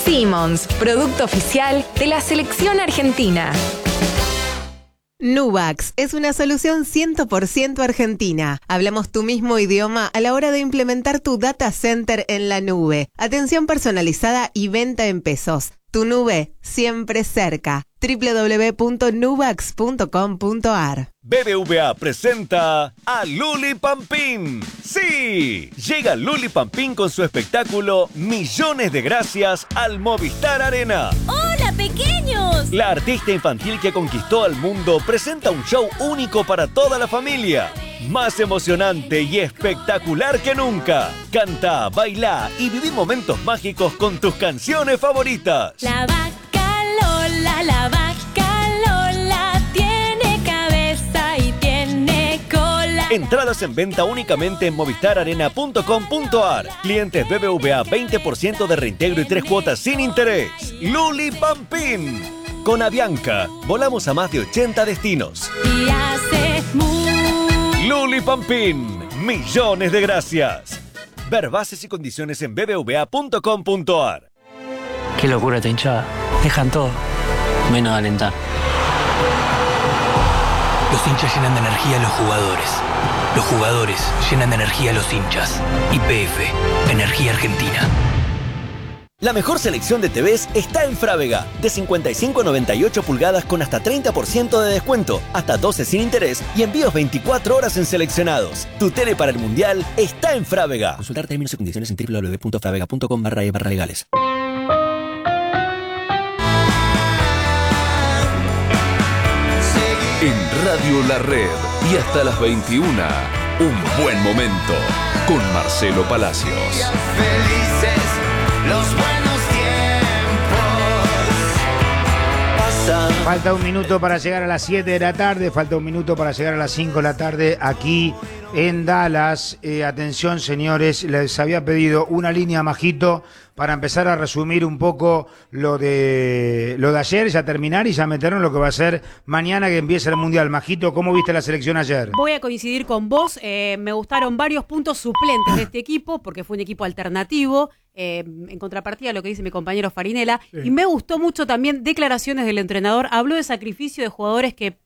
Simmons, producto oficial de la selección argentina. Nubax es una solución 100% argentina. Hablamos tu mismo idioma a la hora de implementar tu data center en la nube. Atención personalizada y venta en pesos. Tu nube siempre cerca. www.nubax.com.ar. BBVA presenta a Luli Pampín. ¡Sí! Llega Luli Pampín con su espectáculo Millones de Gracias al Movistar Arena. ¡Hola, pequeños! La artista infantil que conquistó al mundo presenta un show único para toda la familia. Más emocionante y espectacular que nunca. Canta, baila y viví momentos mágicos con tus canciones favoritas. La vaca Lola tiene cabeza y tiene cola. Entradas en venta únicamente en movistararena.com.ar. Clientes BBVA 20% de reintegro y 3 cuotas sin interés. Luli Pampín. Con Avianca, volamos a más de 80 destinos. Y hace Luli Pampín. Millones de gracias. Ver bases y condiciones en bbva.com.ar. Qué locura esta hinchada. Dejan todo, menos alentar. Los hinchas llenan de energía a los jugadores. Los jugadores llenan de energía a los hinchas. YPF, Energía Argentina. La mejor selección de TVs está en Frávega. De 55 a 98 pulgadas con hasta 30% de descuento, hasta 12 sin interés y envíos 24 horas en seleccionados. Tu tele para el Mundial está en Frávega. Consultar términos y condiciones en www.fravega.com/legales. En Radio La Red y hasta las 21, un buen momento con Marcelo Palacios. Felices los buenos tiempos. Falta un minuto para llegar a las 7 de la tarde, falta un minuto para llegar a las 5 de la tarde aquí en Dallas. Atención, señores, les había pedido una línea, Majito, para empezar a resumir un poco lo de ayer, ya terminar y ya meternos en lo que va a ser mañana que empieza el Mundial. Majito, ¿cómo viste la selección ayer? Voy a coincidir con vos, me gustaron varios puntos suplentes de este equipo, porque fue un equipo alternativo, en contrapartida a lo que dice mi compañero Farinella, sí. Y me gustó mucho también declaraciones del entrenador, habló de sacrificio de jugadores que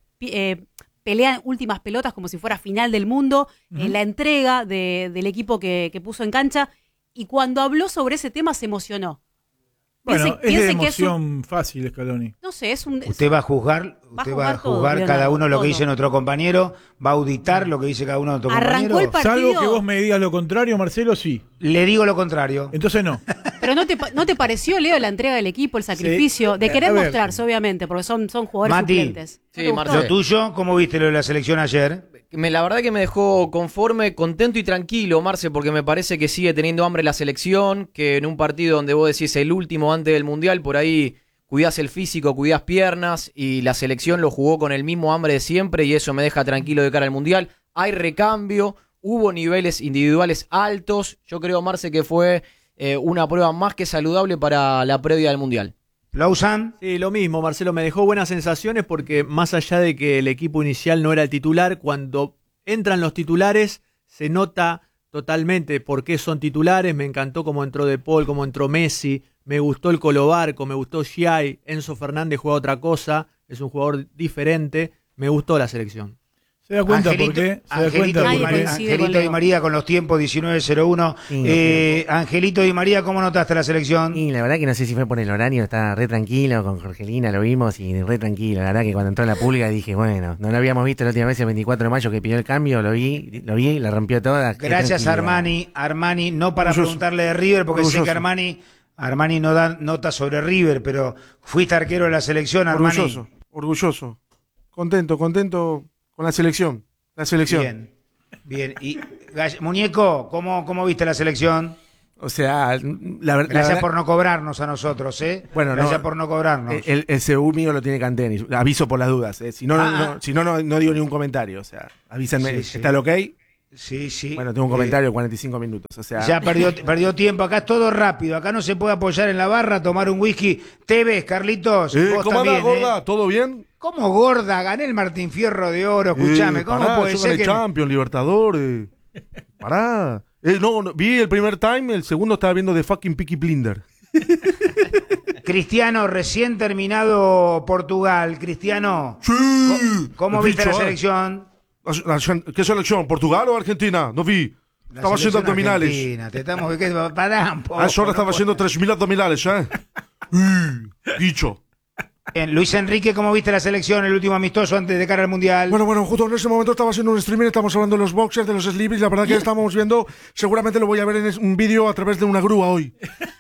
pelean últimas pelotas como si fuera final del mundo, la entrega del equipo que puso en cancha. Y cuando habló sobre ese tema se emocionó. Bueno, es de emoción fácil, Scaloni. No sé, es un... Usted va a juzgar, cada uno lo que dice nuestro compañero, va a auditar lo que dice cada uno de nuestros compañeros. El partido... Salvo que vos me digas lo contrario, Marcelo, sí. Le digo lo contrario. Entonces no. Pero ¿no te pareció, Leo, la entrega del equipo, el sacrificio? Sí. De querer mostrarse, obviamente, porque son jugadores suplentes. Sí, Lo tuyo, ¿cómo viste lo de la selección ayer? La verdad que me dejó conforme, contento y tranquilo, Marce, porque me parece que sigue teniendo hambre la selección, que en un partido donde vos decís el último antes del Mundial, por ahí cuidás el físico, cuidás piernas, y la selección lo jugó con el mismo hambre de siempre, y eso me deja tranquilo de cara al Mundial. Hay recambio, hubo niveles individuales altos, yo creo, Marce, que fue una prueba más que saludable para la previa del Mundial. ¿Lausanne? Sí, lo mismo, Marcelo, me dejó buenas sensaciones porque más allá de que el equipo inicial no era el titular, cuando entran los titulares se nota totalmente por qué son titulares. Me encantó cómo entró De Paul, cómo entró Messi, me gustó el Colo Barco, me gustó Giai, Enzo Fernández juega otra cosa, es un jugador diferente, me gustó la selección. ¿Se da cuenta por qué? Angelito Di María con los tiempos 19:01. Angelito Di María, ¿cómo notaste la selección? Y la verdad que no sé si fue por el horario, estaba re tranquilo, con Jorgelina lo vimos y re tranquilo. La verdad que cuando entró en la pública dije, bueno, no lo habíamos visto la última vez el 24 de mayo que pidió el cambio, lo vi, la rompió toda. Gracias Armani, no para preguntarle de River, porque sé que Armani no da nota sobre River, pero fuiste arquero de la selección, Armani. Orgulloso. Contento con la selección. Bien. Y Muñeco, ¿cómo viste la selección? O sea, gracias por no cobrarnos a nosotros, ¿eh? Bueno, gracias por no cobrarnos. El CU mío lo tiene Canteni. Aviso por las dudas, ¿eh? Si no digo ningún comentario. O sea, avísenme. Sí. ¿Está el ok? Sí. Bueno, tengo un comentario de 45 minutos. O sea, ya perdió tiempo. Acá es todo rápido. Acá no se puede apoyar en la barra, tomar un whisky. ¿Te ves, Carlitos? ¿Cómo también, gorda? ¿Todo bien? ¿Cómo gorda? Gané el Martín Fierro de Oro. Escuchame, ¿cómo puede ser que... Champions, Libertadores. Pará. No, vi el primer time, el segundo estaba viendo The Fucking Peaky Blinders. Cristiano, recién terminado Portugal. Cristiano, Sí. ¿cómo viste la selección? ¿Qué selección? ¿Portugal o Argentina? No vi. Estaba haciendo abdominales. Te estamos pará un poco, Ahora estaba haciendo 3.000 abdominales, ¿eh? Dicho. Bien, Luis Enrique, ¿cómo viste la selección, el último amistoso antes de cara al Mundial? Bueno, justo en ese momento estaba haciendo un streaming, estamos hablando de los boxers, de los sleeves, la verdad que estamos viendo, seguramente lo voy a ver en un vídeo a través de una grúa hoy.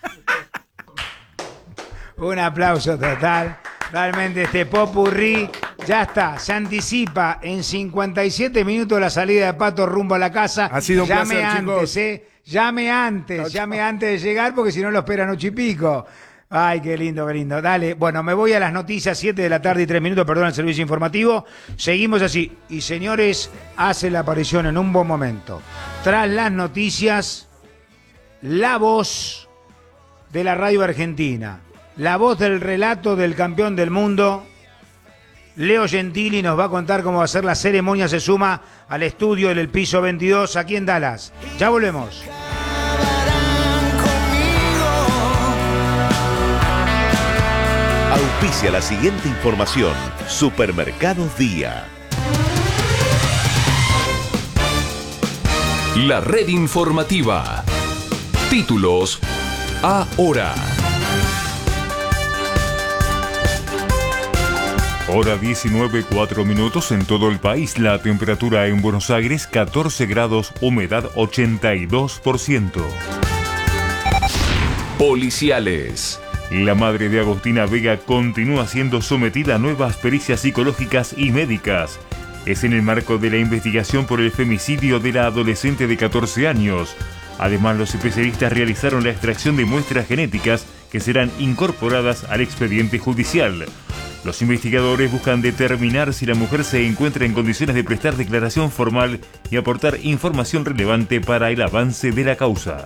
Un aplauso total. Realmente este popurrí ya está, se anticipa en 57 minutos la salida de Pato rumbo a la casa. Ha sido un placer, chicos. Llame antes de llegar porque si no lo esperan 8:00. Ay, qué lindo. Dale, bueno, me voy a las noticias, 7 de la tarde y 3 minutos, perdón, el servicio informativo. Seguimos así. Y señores, hace la aparición en un buen momento. Tras las noticias, la voz de la radio argentina, la voz del relato del campeón del mundo, Leo Gentili nos va a contar cómo va a ser la ceremonia. Se suma al estudio del piso 22 aquí en Dallas. Ya volvemos. Auspicia la siguiente información. Supermercados Día. La red informativa. Títulos ahora. Hora 19:04 en todo el país. La temperatura en Buenos Aires 14 grados, humedad 82%. Policiales. La madre de Agostina Vega continúa siendo sometida a nuevas pericias psicológicas y médicas. Es en el marco de la investigación por el femicidio de la adolescente de 14 años. Además, los especialistas realizaron la extracción de muestras genéticas que serán incorporadas al expediente judicial. Los investigadores buscan determinar si la mujer se encuentra en condiciones de prestar declaración formal y aportar información relevante para el avance de la causa.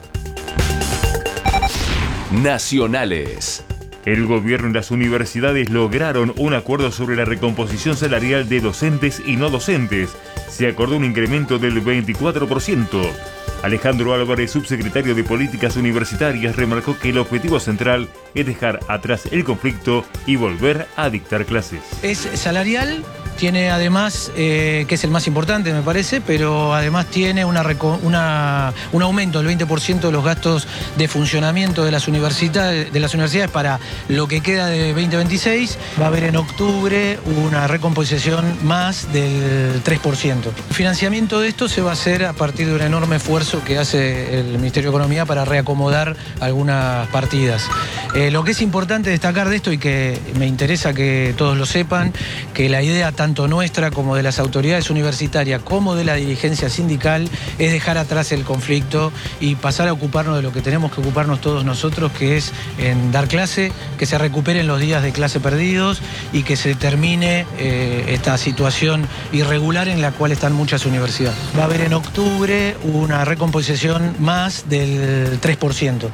Nacionales. El gobierno y las universidades lograron un acuerdo sobre la recomposición salarial de docentes y no docentes. Se acordó un incremento del 24%. Alejandro Álvarez, subsecretario de Políticas Universitarias, remarcó que el objetivo central es dejar atrás el conflicto y volver a dictar clases. Es salarial, tiene además, que es el más importante me parece, pero además tiene un aumento del 20% de los gastos de funcionamiento de las universidades para lo que queda de 2026. Va a haber en octubre una recomposición más del 3%. El financiamiento de esto se va a hacer a partir de un enorme esfuerzo que hace el Ministerio de Economía para reacomodar algunas partidas. Lo que es importante destacar de esto y que me interesa que todos lo sepan, que la idea tanto nuestra como de las autoridades universitarias como de la dirigencia sindical es dejar atrás el conflicto y pasar a ocuparnos de lo que tenemos que ocuparnos todos nosotros, que es en dar clase, que se recuperen los días de clase perdidos y que se termine esta situación irregular en la cual están muchas universidades. Va a haber en octubre una recomposición más del 3%.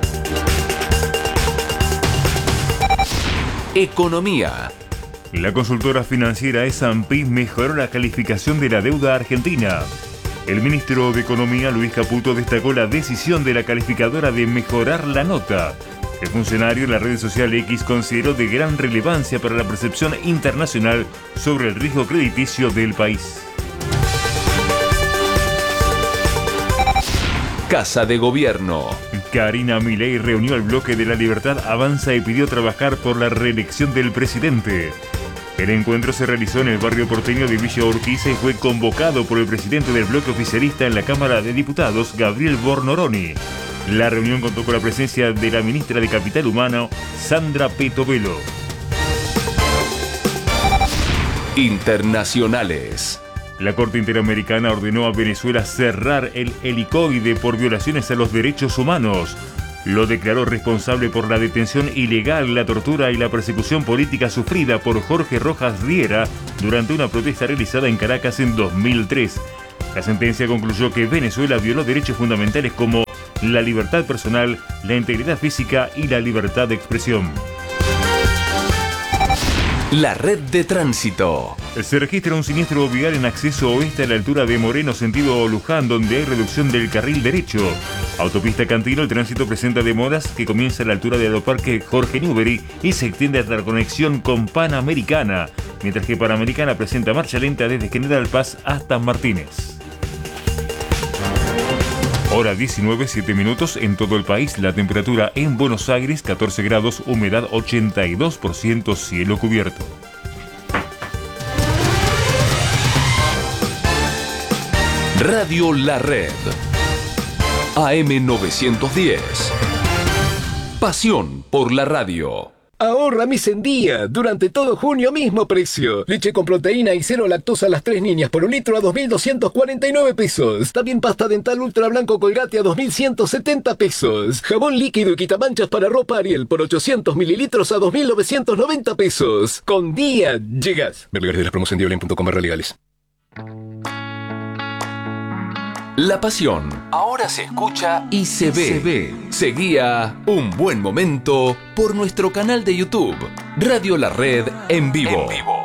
Economía. La consultora financiera S&P mejoró la calificación de la deuda argentina. El ministro de Economía, Luis Caputo, destacó la decisión de la calificadora de mejorar la nota. El funcionario en la red social X consideró de gran relevancia para la percepción internacional sobre el riesgo crediticio del país. Casa de Gobierno. Karina Milei reunió al bloque de La Libertad Avanza y pidió trabajar por la reelección del presidente. El encuentro se realizó en el barrio porteño de Villa Urquiza y fue convocado por el presidente del bloque oficialista en la Cámara de Diputados, Gabriel Bornoroni. La reunión contó con la presencia de la ministra de Capital Humano, Sandra Petovelo. Internacionales. La Corte Interamericana ordenó a Venezuela cerrar el helicoide por violaciones a los derechos humanos. Lo declaró responsable por la detención ilegal, la tortura y la persecución política sufrida por Jorge Rojas Riera durante una protesta realizada en Caracas en 2003. La sentencia concluyó que Venezuela violó derechos fundamentales como la libertad personal, la integridad física y la libertad de expresión. La red de tránsito. Se registra un siniestro vial en acceso oeste a la altura de Moreno, sentido Luján, donde hay reducción del carril derecho. Autopista Cantino, el tránsito presenta demoras que comienza a la altura de Aeroparque Jorge Newbery y se extiende hasta la conexión con Panamericana, mientras que Panamericana presenta marcha lenta desde General Paz hasta Martínez. Hora 19, 7 minutos en todo el país. La temperatura en Buenos Aires, 14 grados, humedad 82%, cielo cubierto. Radio La Red. AM910. Pasión por la radio. Ahorra mis Endía. Durante todo junio, mismo precio. Leche con proteína y cero lactosa a las 3 niñas por un litro a 2.249 pesos. También pasta dental ultra blanco Colgate a 2.170 pesos. Jabón líquido y quitamanchas para ropa Ariel por 800 mililitros a 2.990 pesos. Con Día llegas. Ver lugares de las promos en dioline.com/legales. La pasión ahora se escucha y se ve. Seguía Un Buen Momento por nuestro canal de YouTube, Radio La Red en vivo.